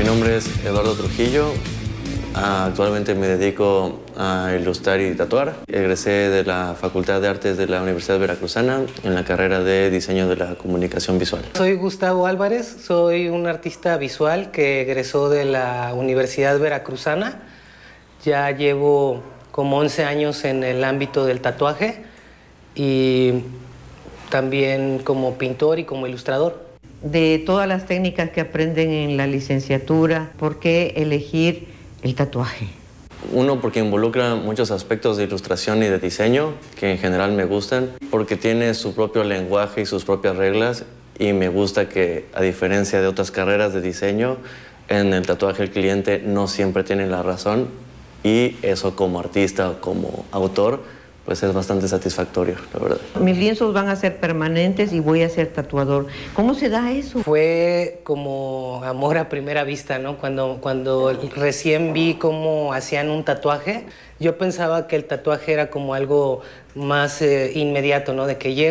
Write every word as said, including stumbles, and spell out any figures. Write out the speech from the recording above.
Mi nombre es Eduardo Trujillo. Actualmente me dedico a ilustrar y tatuar. Egresé de la Facultad de Artes de la Universidad Veracruzana en la carrera de Diseño de la Comunicación Visual. Soy Gustavo Álvarez, soy un artista visual que egresó de la Universidad Veracruzana. Ya llevo como once años en el ámbito del tatuaje y también como pintor y como ilustrador. De todas las técnicas que aprenden en la licenciatura, ¿por qué elegir el tatuaje? Uno, porque involucra muchos aspectos de ilustración y de diseño que en general me gustan, porque tiene su propio lenguaje y sus propias reglas, y me gusta que, a diferencia de otras carreras de diseño, en el tatuaje el cliente no siempre tiene la razón, y eso como artista o como autor pues es bastante satisfactorio, la verdad. Mis lienzos van a ser permanentes y voy a ser tatuador. ¿Cómo se da eso? Fue como amor a primera vista, ¿no? Cuando, cuando recién vi cómo hacían un tatuaje, yo pensaba que el tatuaje era como algo más eh, inmediato, ¿no? De que llego